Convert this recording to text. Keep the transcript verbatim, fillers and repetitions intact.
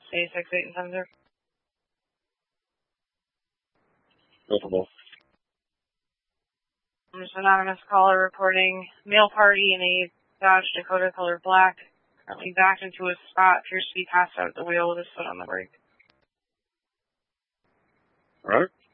Stay six, eight, and seven zero. Go for both. I'm just anonymous caller reporting male party in a Dodge Dakota color black. Currently backed into a spot, appears to be passed out at the wheel with his foot on the brake. All right.